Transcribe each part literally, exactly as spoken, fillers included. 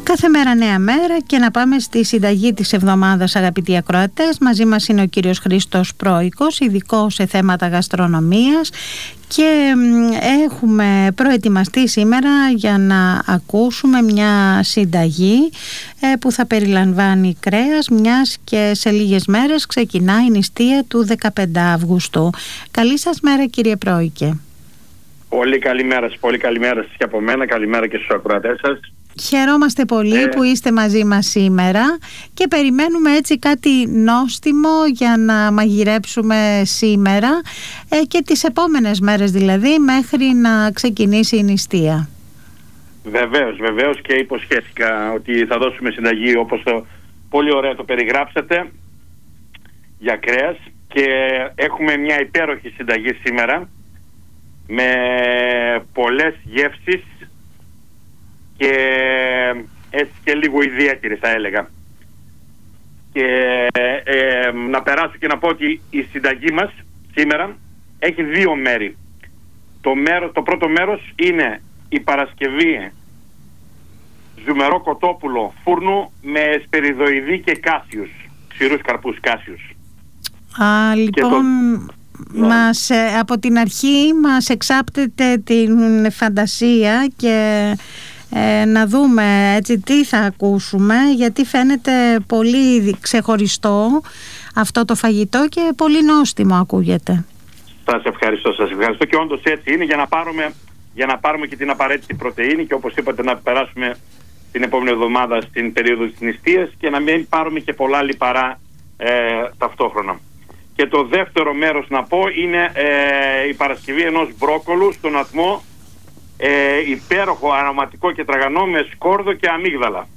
Κάθε μέρα νέα μέρα και να πάμε στη συνταγή της εβδομάδας, αγαπητοί ακροατές. Μαζί μας είναι ο κύριος Χρήστος Πρόικος, ειδικός σε θέματα γαστρονομίας, και έχουμε προετοιμαστεί σήμερα για να ακούσουμε μια συνταγή που θα περιλαμβάνει κρέας, μιας και σε λίγες μέρες ξεκινάει η νηστεία του δεκαπέντε Αυγούστου. Καλή σας μέρα, κύριε Πρόικε. Πολύ καλημέρα σας, πολύ καλημέρα σας και από μένα, καλημέρα και στους ακροατές σας. Χαιρόμαστε πολύ ε... που είστε μαζί μας σήμερα και περιμένουμε έτσι κάτι νόστιμο για να μαγειρέψουμε σήμερα ε, και τις επόμενες μέρες δηλαδή, μέχρι να ξεκινήσει η νηστεία. Βεβαίως, βεβαίως, και υποσχέθηκα ότι θα δώσουμε συνταγή όπως το πολύ ωραία το περιγράψατε για κρέας, και έχουμε μια υπέροχη συνταγή σήμερα με πολλές γεύσεις και έτσι και λίγο ιδιαίτερη, θα έλεγα. Και ε, να περάσω και να πω ότι η συνταγή μας σήμερα έχει δύο μέρη. Το, μέρο, το πρώτο μέρος είναι η Παρασκευή ζουμερό κοτόπουλο φούρνου με σπεριδοειδή και κάσιους, ξηρούς καρπούς κάσιους. Α, λοιπόν... Το... Μας, από την αρχή μας εξάπτεται την φαντασία και ε, να δούμε έτσι τι θα ακούσουμε, γιατί φαίνεται πολύ ξεχωριστό αυτό το φαγητό και πολύ νόστιμο ακούγεται. Σας ευχαριστώ, σας ευχαριστώ, και όντως έτσι είναι, για να πάρουμε, για να πάρουμε και την απαραίτητη πρωτεΐνη και όπως είπατε να περάσουμε την επόμενη εβδομάδα στην περίοδο της νηστείας και να μην πάρουμε και πολλά λιπαρά ε, ταυτόχρονα. Και το δεύτερο μέρος να πω είναι ε, η Παρασκευή ενός μπρόκολου στον ατμό, ε, υπέροχο, αρωματικό και τραγανό με σκόρδο και αμύγδαλα.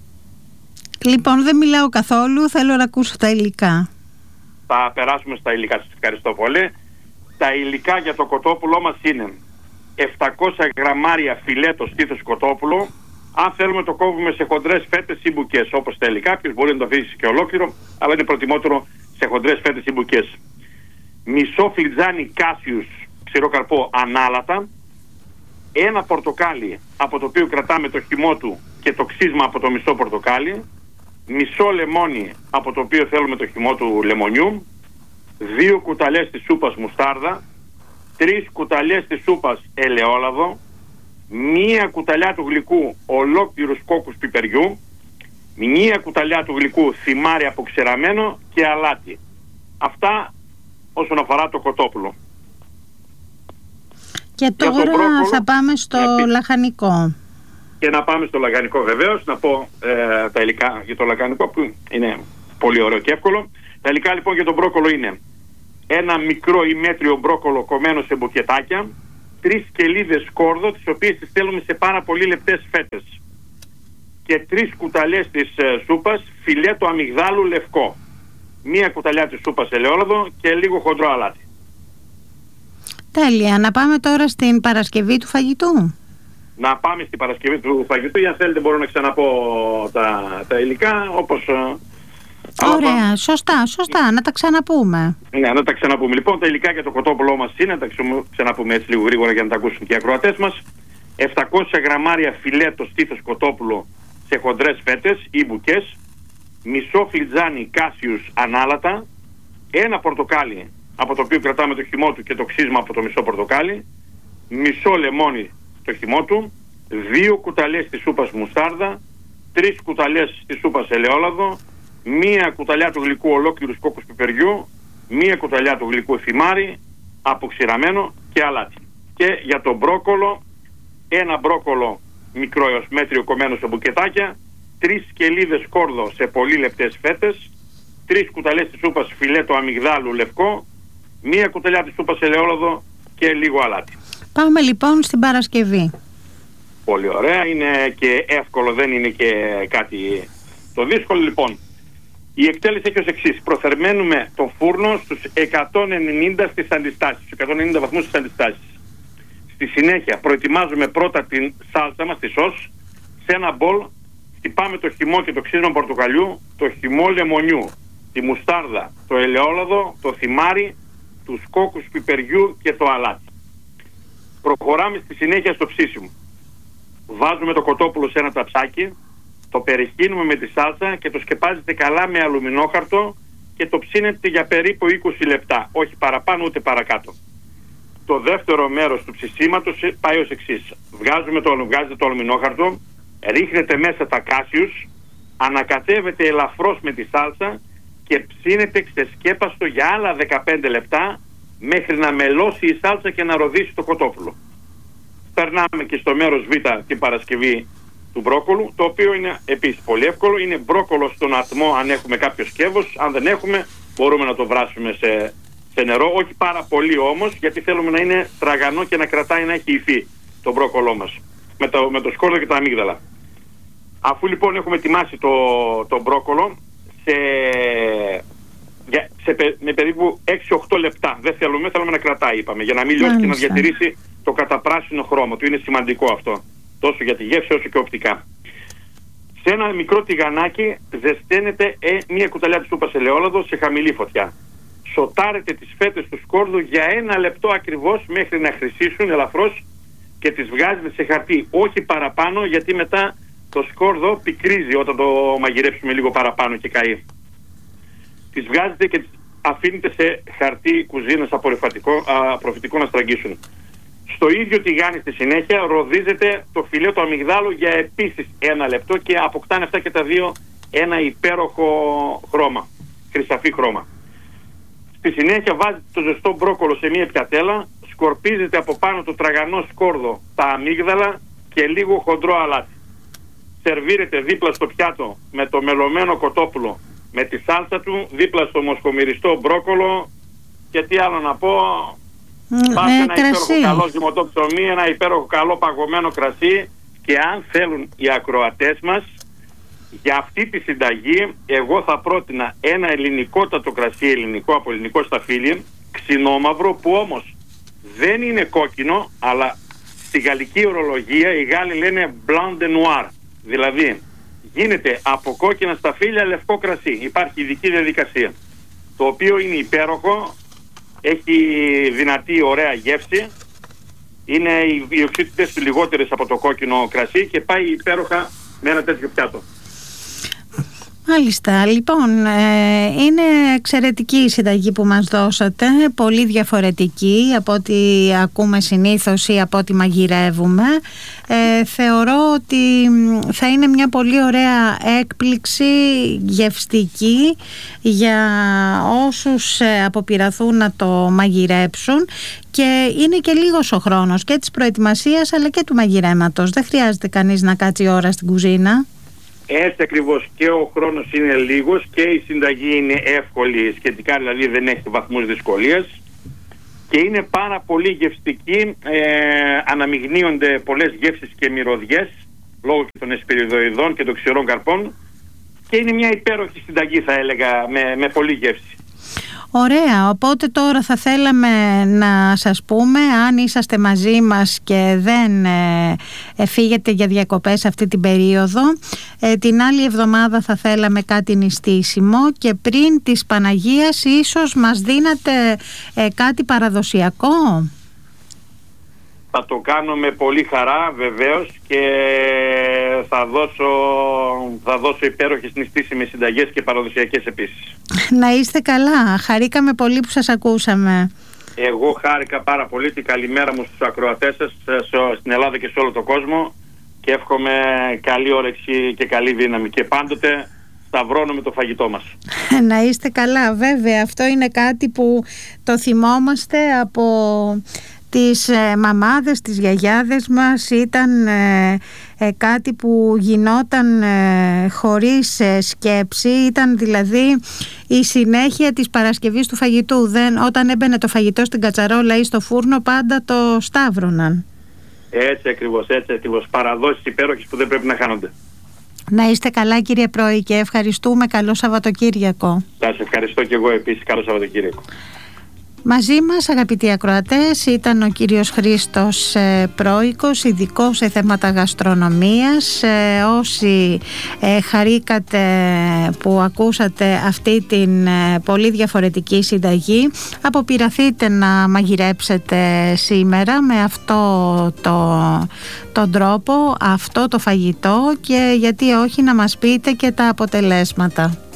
Λοιπόν, δεν μιλάω καθόλου, θέλω να ακούσω τα υλικά. Θα περάσουμε στα υλικά, σας ευχαριστώ πολύ. Τα υλικά για το κοτόπουλό μας είναι επτακόσια γραμμάρια φιλέτο στήθος κοτόπουλο. Αν θέλουμε το κόβουμε σε χοντρές φέτες ή μπουκές, όπως θέλει κάποιος, μπορεί να το αφήσει και ολόκληρο, αλλά είναι προτιμότερο σε χοντρές φέτες ή μπουκές. Μισό φλιτζάνι κάσιους ξηρό καρπό ανάλατα. Ένα πορτοκάλι από το οποίο κρατάμε το χυμό του και το ξύσμα από το μισό πορτοκάλι. Μισό λεμόνι από το οποίο θέλουμε το χυμό του λεμονιού. Δύο κουταλιές της σούπας μουστάρδα. Τρεις κουταλιές της σούπας ελαιόλαδο. Μία κουταλιά του γλυκού ολόκληρους κόκκους πιπεριού. Μία κουταλιά του γλυκού θυμάρι αποξεραμένο και αλάτι. Αυτά όσον αφορά το κοτόπουλο. Και τώρα μπρόκολο, θα πάμε στο ε, λαχανικό. Και να πάμε στο λαχανικό βεβαίως. Να πω ε, τα υλικά για το λαχανικό που είναι πολύ ωραίο και εύκολο. Τα υλικά λοιπόν για το μπρόκολο είναι ένα μικρό ή μέτριο μπρόκολο κομμένο σε μπουκετάκια, τρεις κελίδες σκόρδο, τις οποίες τις θέλουμε σε πάρα πολύ λεπτές φέτες, και τρεις κουταλιές της ε, σούπας φιλέτο αμυγδάλου λευκό, μία κουταλιά της σούπας ελαιόλαδο και λίγο χοντρό αλάτι. Τέλεια. Να πάμε τώρα στην Παρασκευή του φαγητού. Να πάμε στην Παρασκευή του φαγητού. Για αν θέλετε μπορώ να ξαναπώ τα, τα υλικά όπως... Ωραία, πάμε. σωστά, σωστά, να τα ξαναπούμε. Ναι, να τα ξαναπούμε. Λοιπόν, τα υλικά για το κοτόπουλό μας είναι, να τα ξαναπούμε έτσι λίγο γρήγορα για να τα ακούσουν και οι ακροατές μας. επτακόσια γραμμάρια φιλέτο στήθος κοτόπουλο σε χοντρές φέτες ή μπουκές, μισό φλιτζάνι κάσιους ανάλατα, ένα πορτοκάλι από το οποίο κρατάμε το χυμό του και το ξύσμα από το μισό πορτοκάλι, μισό λεμόνι το χυμό του, δύο κουταλιές της σούπας μουστάρδα, τρεις κουταλιές της σούπας ελαιόλαδο, μία κουταλιά του γλυκού ολόκληρους κόκκους πιπεριού, μία κουταλιά του γλυκού θυμάρι αποξηραμένο και αλάτι. Και για το μπρόκολο, ένα μπρόκολο μικρό έως μέτριο κομμένο σε μπουκετάκια, τρεις κελίδες σκόρδο σε πολύ λεπτές φέτες, τρεις κουταλιές της σούπας φιλέτο αμυγδάλου λευκό, μία κουταλιά της σούπας ελαιόλαδο και λίγο αλάτι. Πάμε λοιπόν στην Παρασκευή. Πολύ ωραία, είναι και εύκολο, δεν είναι και κάτι το δύσκολο. Λοιπόν, η εκτέλεση έχει ως εξής: προθερμαίνουμε το φούρνο στους εκατόν ενενήντα στις αντιστάσεις, στους εκατόν ενενήντα βαθμούς στις αντιστάσεις. Στη συνέχεια προετοιμάζουμε πρώτα την σάλτσα μας, τη σως. Σε ένα μπολ χτυπάμε το χυμό και το ξύσμα πορτοκαλιού, το χυμό λεμονιού, τη μουστάρδα, το ελαιόλαδο, το θυμάρι, τους κόκκους πιπεριού και το αλάτι. Προχωράμε στη συνέχεια στο ψήσιμο. Βάζουμε το κοτόπουλο σε ένα ταψάκι, Το περιχύνουμε με τη σάλτσα και το σκεπάζετε καλά με αλουμινόχαρτο και το ψήνετε για περίπου είκοσι λεπτά, όχι παραπάνω ούτε παρακάτω. Το δεύτερο μέρος του ψησίματος πάει ως εξής. Βγάζουμε το, βγάζετε το αλουμινόχαρτο, ρίχνετε μέσα τα κάσιους, ανακατεύετε ελαφρώς με τη σάλτσα και ψήνετε ξεσκέπαστο για άλλα δεκαπέντε λεπτά μέχρι να μελώσει η σάλτσα και να ροδίσει το κοτόπουλο. Περνάμε και στο μέρος Β την Παρασκευή του μπρόκολου, το οποίο είναι επίσης πολύ εύκολο. Είναι μπρόκολο στον ατμό αν έχουμε κάποιο σκεύος, αν δεν έχουμε μπορούμε να το βράσουμε σε, σε νερό, όχι πάρα πολύ όμως, γιατί θέλουμε να είναι τραγανό και να κρατάει, να έχει υφή το μπρόκολό μας με το, με το σκόρδο και τα αμύγδαλα. Αφού λοιπόν έχουμε ετοιμάσει το, το μπρόκολο σε, για, σε, με περίπου έξι οκτώ λεπτά, δεν θέλουμε, θέλουμε να κρατάει, είπαμε, για να μην λιώσει και να διατηρήσει το καταπράσινο χρώμα του. Είναι σημαντικό αυτό, τόσο για τη γεύση όσο και οπτικά. Σε ένα μικρό τηγανάκι ζεσταίνετε ε, μία κουταλιά της σούπας ελαιόλαδο σε χαμηλή φωτιά. Σοτάρετε τις φέτες του σκόρδου για ένα λεπτό ακριβώς μέχρι να χρυσίσουν ελαφρώς και τις βγάζετε σε χαρτί, όχι παραπάνω, γιατί μετά το σκόρδο πικρίζει όταν το μαγειρέψουμε λίγο παραπάνω και καεί. Τις βγάζετε και τις αφήνετε σε χαρτί κουζίνας απορροφητικό να στραγγίσουν. Στο ίδιο τηγάνι στη συνέχεια ροδίζετε το φιλέ του αμυγδάλου για επίσης ένα λεπτό και αποκτάνε αυτά και τα δύο ένα υπέροχο χρώμα, χρυσαφί χρώμα. Στη συνέχεια βάζετε το ζεστό μπρόκολο σε μία πιατέλα, σκορπίζετε από πάνω το τραγανό σκόρδο τα αμύγδαλα και λίγο χοντρό αλάτι. Σερβίρετε δίπλα στο πιάτο με το μελωμένο κοτόπουλο με τη σάλτσα του, δίπλα στο μοσχομυριστό μπρόκολο και τι άλλο να πω... Πάτε ένα υπέροχο καλό ζυμωτό ψωμί, ένα υπέροχο καλό παγωμένο κρασί και αν θέλουν οι ακροατές μας για αυτή τη συνταγή εγώ θα πρότεινα ένα ελληνικότατο κρασί, ελληνικό από ελληνικό σταφύλι, ξινόμαυρο, που όμως δεν είναι κόκκινο, αλλά στη γαλλική ορολογία οι Γάλλοι λένε blanc de noir, δηλαδή γίνεται από κόκκινα σταφύλια λευκό κρασί. Υπάρχει ειδική διαδικασία, το οποίο είναι υπέροχο. Έχει δυνατή ωραία γεύση, είναι οι, οι οξύτητες του λιγότερες από το κόκκινο κρασί και πάει υπέροχα με ένα τέτοιο πιάτο. Μάλιστα, λοιπόν, ε, είναι εξαιρετική η συνταγή που μας δώσατε, πολύ διαφορετική από ό,τι ακούμε συνήθως ή από ό,τι μαγειρεύουμε. Ε, θεωρώ ότι θα είναι μια πολύ ωραία έκπληξη γευστική για όσους αποπειραθούν να το μαγειρέψουν και είναι και λίγος ο χρόνος και της προετοιμασίας αλλά και του μαγειρέματος. Δεν χρειάζεται κανείς να κάτσει ώρα στην κουζίνα. Έτσι ακριβώς, και ο χρόνος είναι λίγος και η συνταγή είναι εύκολη σχετικά, δηλαδή δεν έχει βαθμούς δυσκολίας και είναι πάρα πολύ γευστική, ε, αναμειγνύονται πολλές γεύσεις και μυρωδιές λόγω και των εσπυριδοειδών και των ξηρών καρπών και είναι μια υπέροχη συνταγή, θα έλεγα, με, με πολλή γεύση. Ωραία, οπότε τώρα θα θέλαμε να σας πούμε, αν είσαστε μαζί μας και δεν ε, ε, φύγετε για διακοπές αυτή την περίοδο, ε, την άλλη εβδομάδα θα θέλαμε κάτι νηστίσιμο και πριν της Παναγίας ίσως μας δίνατε ε, κάτι παραδοσιακό. Θα το κάνω με πολύ χαρά βεβαίως και θα δώσω, θα δώσω υπέροχες νηστίσιμες συνταγές και παραδοσιακές επίσης. Να είστε καλά, χαρήκαμε πολύ που σας ακούσαμε. Εγώ χάρηκα πάρα πολύ, την καλημέρα μου στους ακροατές σας στην Ελλάδα και σε όλο τον κόσμο και εύχομαι καλή όρεξη και καλή δύναμη και πάντοτε σταυρώνουμε το φαγητό μας. Να είστε καλά, βέβαια αυτό είναι κάτι που το θυμόμαστε από τις ε, μαμάδες, τις γιαγιάδες μας, ήταν ε, ε, κάτι που γινόταν ε, χωρίς ε, σκέψη, ήταν δηλαδή η συνέχεια της Παρασκευής του φαγητού. Δεν, όταν έμπαινε το φαγητό στην κατσαρόλα ή στο φούρνο πάντα το σταύρωναν. Έτσι ακριβώς, έτσι ακριβώς. Παραδόσεις υπέροχες που δεν πρέπει να χάνονται. Να είστε καλά κύριε Πρόη και ευχαριστούμε. Καλό Σαββατοκύριακο. Σας ευχαριστώ και εγώ επίσης. Καλό Σαββατοκύριακο. Μαζί μας, αγαπητοί ακροατές, ήταν ο κύριος Χρήστος ε, Πρόικος, ειδικός σε θέματα γαστρονομίας. Ε, όσοι ε, χαρήκατε που ακούσατε αυτή την ε, πολύ διαφορετική συνταγή, αποπειραθείτε να μαγειρέψετε σήμερα με αυτό το, τον τρόπο, αυτό το φαγητό, και γιατί όχι να μας πείτε και τα αποτελέσματα.